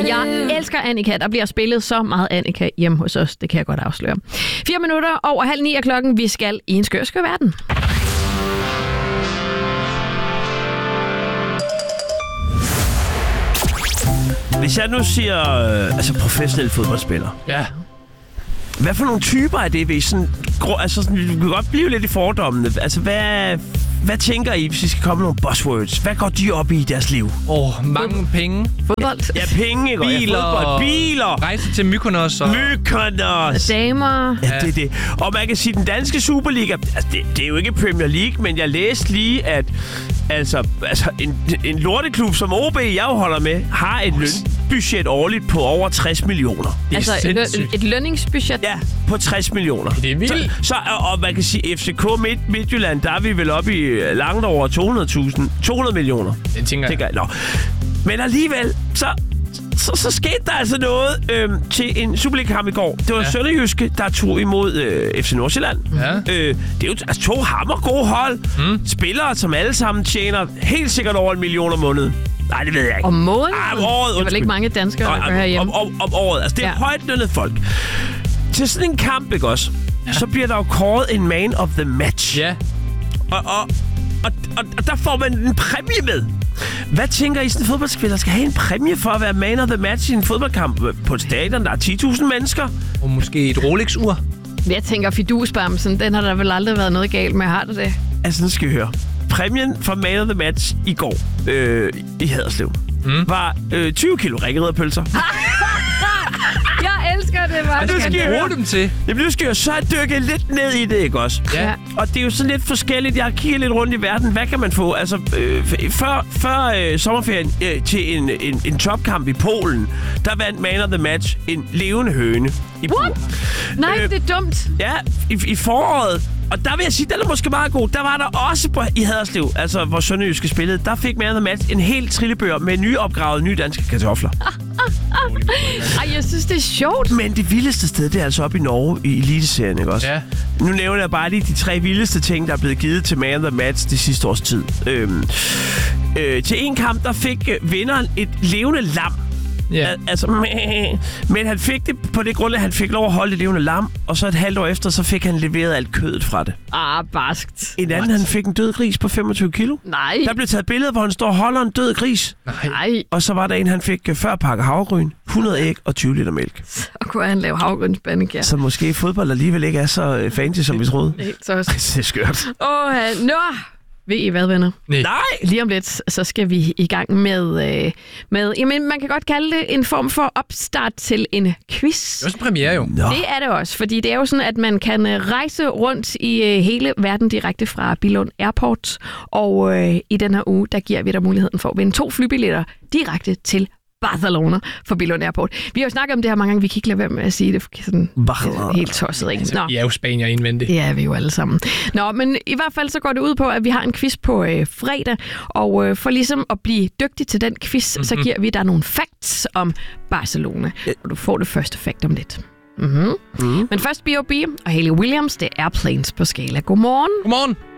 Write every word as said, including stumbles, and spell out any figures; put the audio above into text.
Ah, jeg elsker Annika. Der bliver spillet så meget Annika hjemme hos os. Det kan jeg godt afsløre. Fire minutter over halv ni af klokken. Vi skal i en skør, skør verden. Hvis jeg nu siger øh, altså professionel fodboldspiller. Ja. Hvad for nogle typer er det? Ved sådan, altså sådan, vi kan godt blive lidt i fordommene. Altså, hvad, hvad tænker I, hvis I skal komme med nogle buzzwords? Hvad går de op i i deres liv? Åh, oh, mange penge. Fodbold. Ja, penge, ikke? Biler. Ja, fodbold. Biler. Rejse til Mykonos. Og... Mykonos. Damer. Ja, det er det. Og man kan sige, den danske Superliga, altså det, det er jo ikke Premier League, men jeg læste lige, at altså, altså en, en lorteklub som O B, jeg jo holder med, har et lønbudget årligt på over tres millioner. Altså et, et lønningsbudget? Ja, på tres millioner. Det er vildt. Så, så, og man kan sige, F C K Midt, Midtjylland, der er vi vel oppe i langt over to hundrede tusind. to hundrede millioner. Det tænker jeg. Tænker jeg. Nå. Men alligevel, så... Så, så skete der altså noget øhm, til en Superliga-kamp i går. Det var ja. Sønderjyske, der tog imod øh, F C Nordsjælland. Ja. Øh, det er jo altså, to hammergode hold. Mm. Spillere, som alle sammen tjener helt sikkert over en million om måneden. Nej, det ved jeg ikke. Om måneden? Ah, om året, det er vel ikke mange danskere, der går herhjemme. Om, om, om året. Altså, det er ja. højt lønnet folk. Til sådan en kamp, ikke også? Ja. Så bliver der jo kåret en man of the match. Ja. Og, og, og, og, og der får man en præmie med. Hvad tænker I, sådan en fodboldspiller skal have en præmie for at være man of the match i en fodboldkamp på et stadion? Der er ti tusind mennesker. Og måske et Rolex-ur. Jeg tænker, fidusbamsen, den har der vel aldrig været noget galt med. Har det det? Altså, nu skal vi høre. Præmien for man of the match i går øh, i Haderslev mm. var øh, tyve kilo rikkerederpølser. Jeg elsker det, hvad skal skal jeg bruge dem til? Jamen, nu skal jeg så dykke lidt ned i det, ikke også? Ja. Og det er jo sådan lidt forskelligt. Jeg har kigget lidt rundt i verden. Hvad kan man få? Altså, øh, før, før øh, sommerferien øh, til en, en, en topkamp i Polen, der vandt man of the match en levende høne i bur. Nej, øh, det er dumt. Ja, i, i foråret. Og der vil jeg sige, den er måske meget god. Der var der også på, i Haderslev, altså hvor Sønderjyske spillede, der fik man of the match en helt trillebør med nyopgravede nye danske kartofler. Ej, jeg synes, det er sjovt. Men det vildeste sted, det er altså oppe i Norge i Eliteserien, ikke også? Ja. Nu nævner jeg bare lige de tre vildeste ting, der er blevet givet til man of the match det sidste års tid. Øhm, øh, til en kamp, der fik vinderen et levende lam. Ja. Al- altså, men han fik det på det grundlag, han fik lov at holde det levende lam, og så et halvt år efter, så fik han leveret alt kødet fra det. Ah, barskt. En anden, What? han fik en død gris på femogtyve kilo. Nej. Der blev taget billeder, hvor han står og holder en død gris. Nej. Og så var der en, han fik fyrre pakker havregryn, hundrede æg og tyve liter mælk. Så kunne han lave havregrynsbandekær. Så måske fodbold alligevel ikke er så fancy, som vi troede. Det er, det er skørt. Åh, nå. Ved I hvad, venner? Nej. Lige om lidt, så skal vi i gang med, øh, med jamen, man kan godt kalde det en form for opstart til en quiz. Det er også en premiere, jo. Nå. Det er det også, fordi det er jo sådan, at man kan rejse rundt i øh, hele verden direkte fra Billund Airport. Og øh, i den her uge, der giver vi dig muligheden for at vinde to flybilletter direkte til Barcelona for Billund Airport. Vi har jo snakket om det her mange gange, vi kan ikke lade være med at sige det, sådan, det er helt tosset, ikke? Altså, I er jo Spanier indvendigt. Det er vi jo alle sammen. Nå, men i hvert fald så går det ud på, at vi har en quiz på øh, fredag, og øh, for ligesom at blive dygtig til den quiz, mm-hmm. så giver vi dig nogle facts om Barcelona, og du får det første fact om lidt. Mm-hmm. Mm-hmm. Men først B O B og Hayley Williams, det er Airplanes på Skala. Godmorgen. Godmorgen.